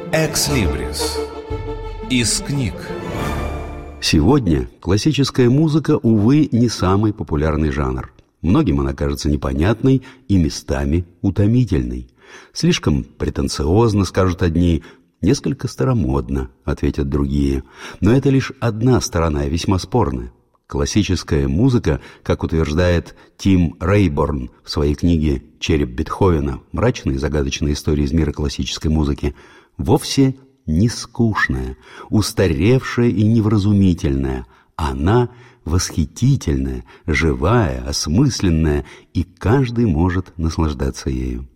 Экслибрис. Из книг. Сегодня классическая музыка, увы, не самый популярный жанр. Многим она кажется непонятной и местами утомительной. Слишком претенциозно, скажут одни, несколько старомодно, ответят другие. Но это лишь одна сторона, весьма спорная. Классическая музыка, как утверждает Тим Рейборн в своей книге «Череп Бетховена. Мрачные и загадочные истории из мира классической музыки», вовсе не скучная, устаревшая и невразумительная. Она восхитительная, живая, осмысленная, и каждый может наслаждаться ею.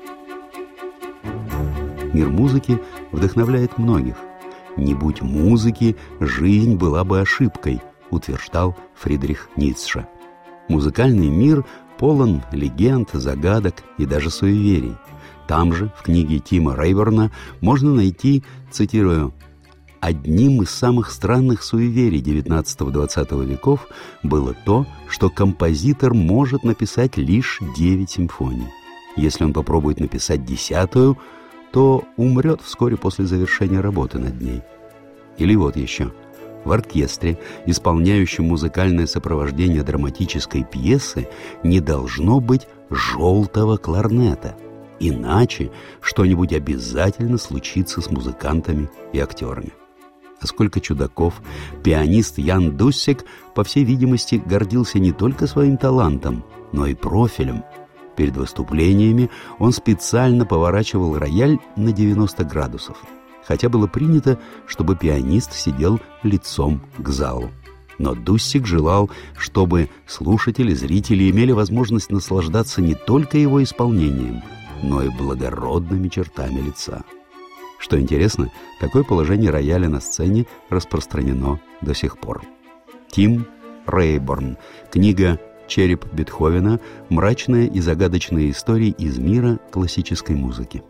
Мир музыки вдохновляет многих. Не будь музыки, жизнь была бы ошибкой, утверждал Фридрих Ницше. Музыкальный мир полон легенд, загадок и даже суеверий. Там же, в книге Тима Рейборна, можно найти, цитирую, «одним из самых странных суеверий XIX-XX веков было то, что композитор может написать лишь 9 симфоний. Если он попробует написать 10-ю, то умрет вскоре после завершения работы над ней». Или вот еще. В оркестре, исполняющем музыкальное сопровождение драматической пьесы, не должно быть желтого кларнета. Иначе что-нибудь обязательно случится с музыкантами и актерами. А сколько чудаков! Пианист Ян Дуссек, по всей видимости, гордился не только своим талантом, но и профилем. Перед выступлениями он специально поворачивал рояль на 90 градусов. Хотя было принято, чтобы пианист сидел лицом к залу. Но Дуссек желал, чтобы слушатели, зрители имели возможность наслаждаться не только его исполнением, но и благородными чертами лица. Что интересно, такое положение рояля на сцене распространено до сих пор. Тим Рейборн. Книга «Череп Бетховена. Мрачные и загадочные истории из мира классической музыки».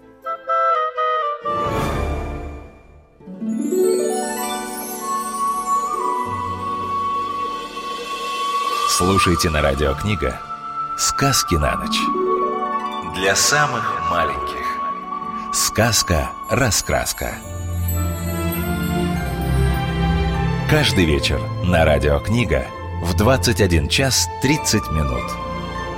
Слушайте на Радио Книга «Сказки на ночь». Для самых маленьких. Сказка-раскраска. Каждый вечер на Радио Книга в 21 час 30 минут.